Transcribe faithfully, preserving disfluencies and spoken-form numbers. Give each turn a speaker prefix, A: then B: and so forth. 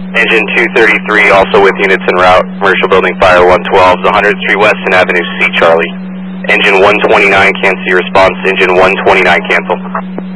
A: Engine two thirty-three, also with units en route, commercial building fire one twelve, one hundred three Weston Avenue, C Charlie. Engine one twenty-nine, can't see response, engine one twenty-nine cancel.